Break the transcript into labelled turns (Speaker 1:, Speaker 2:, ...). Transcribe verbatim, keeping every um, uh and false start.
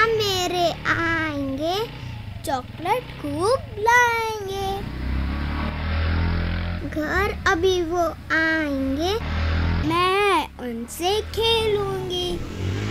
Speaker 1: मेरे आएंगे, चॉकलेट खूब लाएंगे। घर अभी वो आएंगे, मैं उनसे खेलूंगी।